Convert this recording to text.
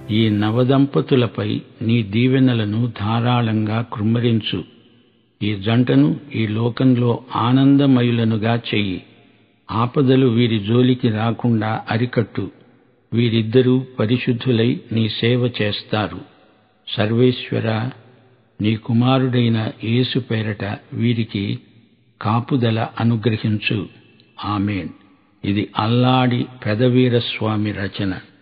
ఈ నవదంపతులపై నీ దీవెనలను ధారాళంగా కృమ్మరించు. ఈ జంటను ఈ లోకంలో ఆనందమయులనుగా చెయ్యి. ఆపదలు వీరి జోలికి రాకుండా అరికట్టు. వీరిద్దరూ పరిశుద్ధులై నీ సేవ చేస్తారు. సర్వేశ్వరా, నీ కుమారుడైన యేసు పేరట వీరికి కాపుదల అనుగ్రహించు. ఆమేన్. ఇది అల్లాడి పెదవీరస్వామి రచన.